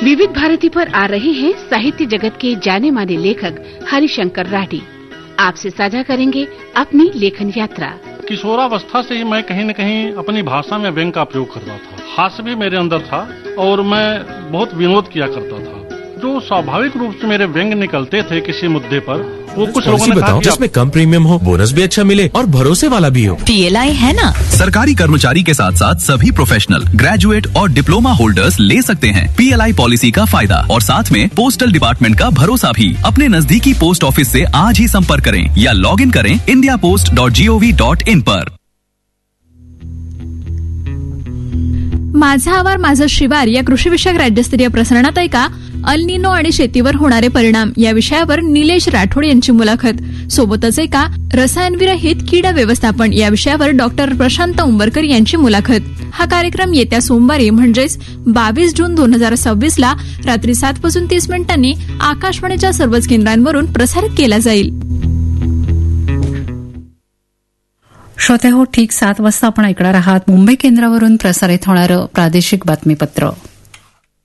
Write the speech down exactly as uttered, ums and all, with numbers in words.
विविध भारती पर आ रहे हैं साहित्य जगत के जाने माने लेखक हरिशंकर राठी। आपसे साझा करेंगे अपनी लेखन यात्रा। किशोरावस्था से ही मैं कहीं न कहीं अपनी भाषा में व्यंग का प्रयोग करता था। हास्य भी मेरे अंदर था और मैं बहुत विनोद किया करता था। जो स्वाभाविक रूप से मेरे व्यंग निकलते थे किसी मुद्दे पर, वो कुछ लोगों ने कहा जिसमें कम प्रीमियम हो, बोनस भी अच्छा मिले और भरोसे वाला भी हो। पीएलआई है ना। सरकारी कर्मचारी के साथ साथ सभी प्रोफेशनल, ग्रेजुएट और डिप्लोमा होल्डर्स ले सकते हैं पीएलआई पॉलिसी का फायदा और साथ में पोस्टल डिपार्टमेंट का भरोसा भी। अपने नजदीकी पोस्ट ऑफिस से आज ही संपर्क करें या लॉग इन करें India post dot G O V dot in पर। माझा आवार माझं शिवार या कृषीविषयक राज्यस्तरीय प्रसारणात ऐका अल निनो आणि शेतीवर होणारे परिणाम या विषयावर निलेश राठोड यांची मुलाखत। सोबतच एका रसायनविरहित कीड व्यवस्थापन या विषयावर डॉक्टर प्रशांत उंबरकर यांची मुलाखत। हा कार्यक्रम येत्या सोमवारी म्हणजेच बावीस जून दोन हजार सव्वीस ला रात्री सात वाजून तीस मिनिटांनी आकाशवाणीच्या सर्वच केंद्रांवरून प्रसारित केला जाईल। श्रोते हो, ठीक सात वाजता आपण ऐकणार आहात मुंबई केंद्रावरून प्रसारित होणारं प्रादेशिक बातमीपत्र।